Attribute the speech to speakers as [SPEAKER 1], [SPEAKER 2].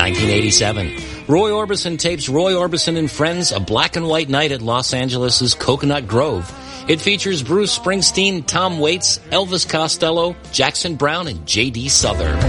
[SPEAKER 1] 1987. Roy Orbison tapes Roy Orbison and Friends, a black and white night at Los Angeles' Coconut Grove. It features Bruce Springsteen, Tom Waits, Elvis Costello, Jackson Browne, and J.D. Souther.